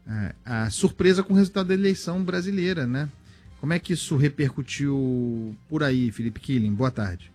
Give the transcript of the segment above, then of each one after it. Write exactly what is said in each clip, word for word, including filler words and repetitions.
a, a surpresa com o resultado da eleição brasileira, né? Como é que isso repercutiu por aí, Felipe Killing? Boa tarde.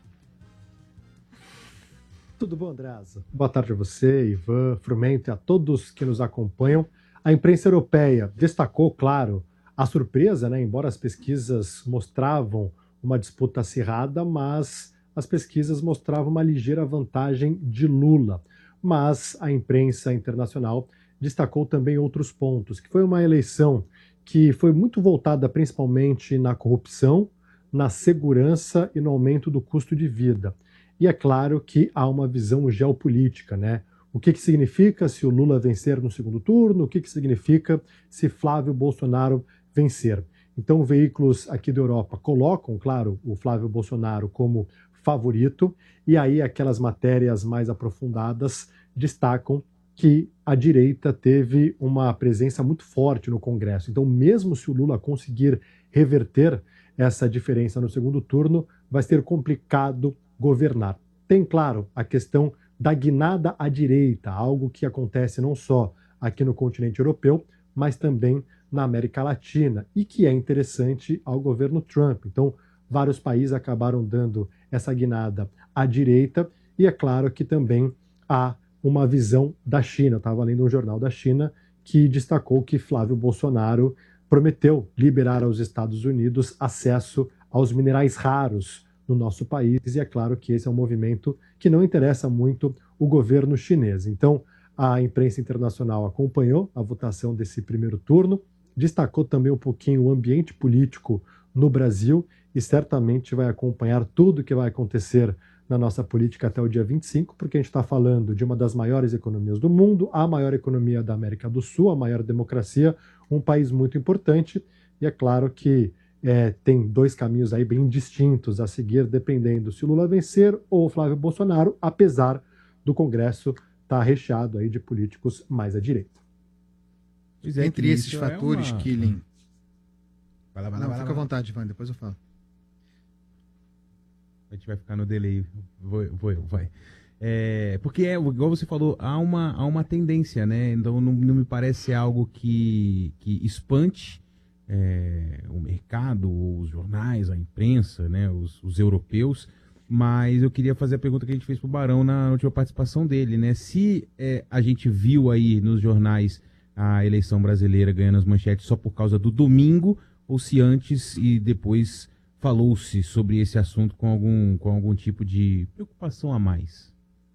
Tudo bom, Andreasa? Boa tarde a você, Ivan, Frumento e a todos que nos acompanham. A imprensa europeia destacou, claro, a surpresa, né? Embora as pesquisas mostravam uma disputa acirrada, mas as pesquisas mostravam uma ligeira vantagem de Lula. Mas a imprensa internacional destacou também outros pontos, que foi uma eleição que foi muito voltada principalmente na corrupção, na segurança e no aumento do custo de vida. E é claro que há uma visão geopolítica, né? O que, que significa se o Lula vencer no segundo turno? O que, que significa se Flávio Bolsonaro vencer? Então, veículos aqui da Europa colocam, claro, o Flávio Bolsonaro como favorito, e aí aquelas matérias mais aprofundadas destacam que a direita teve uma presença muito forte no Congresso. Então, mesmo se o Lula conseguir reverter essa diferença no segundo turno, vai ser complicado governar. Tem, claro, a questão da guinada à direita, algo que acontece não só aqui no continente europeu, mas também na América Latina, e que é interessante ao governo Trump. Então, vários países acabaram dando essa guinada à direita, e é claro que também há uma visão da China. Eu estava lendo um jornal da China que destacou que Flávio Bolsonaro prometeu liberar aos Estados Unidos acesso aos minerais raros no nosso país, e é claro que esse é um movimento que não interessa muito o governo chinês. Então, a imprensa internacional acompanhou a votação desse primeiro turno, destacou também um pouquinho o ambiente político no Brasil e certamente vai acompanhar tudo que vai acontecer na nossa política até o dia vinte e cinco, porque a gente está falando de uma das maiores economias do mundo, a maior economia da América do Sul, a maior democracia, um país muito importante, e é claro que É, tem dois caminhos aí bem distintos a seguir, dependendo se o Lula vencer ou o Flávio Bolsonaro, apesar do Congresso estar recheado aí de políticos mais à direita. É, Entre esses fatores, é uma... Killing... Vai lá, vai lá, Não, vai lá, fica à vontade, Ivan, depois eu falo. A gente vai ficar no delay. Vou, vou eu, vai. É, porque, é, igual você falou, há uma, há uma tendência, né? Então não, não me parece algo que, que espante É, o mercado, os jornais, a imprensa, né, os, os europeus, mas eu queria fazer a pergunta que a gente fez para o Barão na última participação dele, né? Se é, a gente viu aí nos jornais a eleição brasileira ganhando as manchetes só por causa do domingo, ou se antes e depois falou-se sobre esse assunto com algum, com algum tipo de preocupação a mais.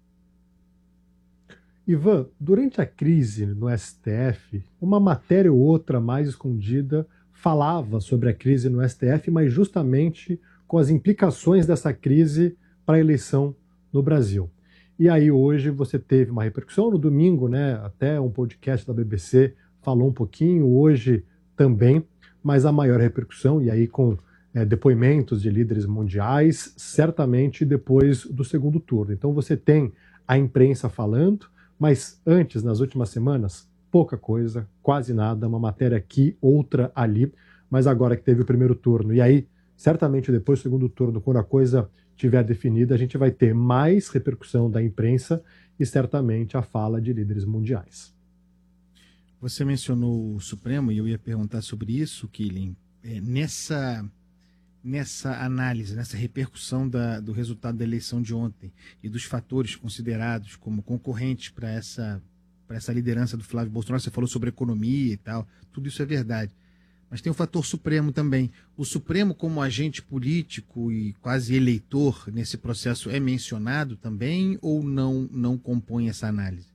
Ivan, durante a crise no S T F, uma matéria ou outra mais escondida falava sobre a crise no S T F, mas justamente com as implicações dessa crise para a eleição no Brasil. E aí hoje você teve uma repercussão no domingo, né? Até um podcast da B B C falou um pouquinho, hoje também, mas a maior repercussão, e aí com é, depoimentos de líderes mundiais, certamente depois do segundo turno. Então você tem a imprensa falando, mas antes, nas últimas semanas, pouca coisa, quase nada, uma matéria aqui, outra ali, mas agora que teve o primeiro turno, e aí, certamente depois do segundo turno, quando a coisa estiver definida, a gente vai ter mais repercussão da imprensa e certamente a fala de líderes mundiais. Você mencionou o Supremo, e eu ia perguntar sobre isso, Killing, é, nessa, nessa análise, nessa repercussão da, do resultado da eleição de ontem e dos fatores considerados como concorrentes para essa para essa liderança do Flávio Bolsonaro, você falou sobre economia e tal, tudo isso é verdade. Mas tem o fator Supremo também. O Supremo, como agente político e quase eleitor nesse processo, é mencionado também ou não, não compõe essa análise?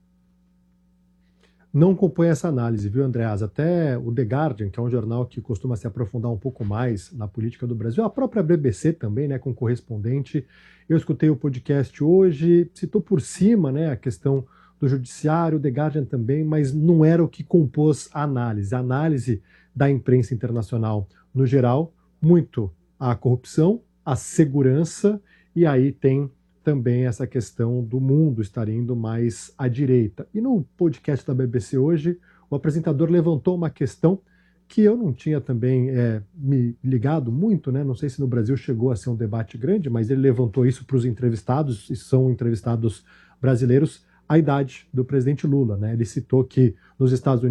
Não compõe essa análise, viu, Andreas? Até o The Guardian, que é um jornal que costuma se aprofundar um pouco mais na política do Brasil, a própria B B C também, né, com correspondente. Eu escutei o podcast hoje, citou por cima, né, a questão do judiciário, The Guardian também, mas não era o que compôs a análise. A análise da imprensa internacional, no geral, muito a corrupção, a segurança, e aí tem também essa questão do mundo estar indo mais à direita. E no podcast da B B C hoje, o apresentador levantou uma questão que eu não tinha também é, me ligado muito, né? Não sei se no Brasil chegou a ser um debate grande, mas ele levantou isso para os entrevistados, e são entrevistados brasileiros, a idade do presidente Lula, né? Ele citou que nos Estados Unidos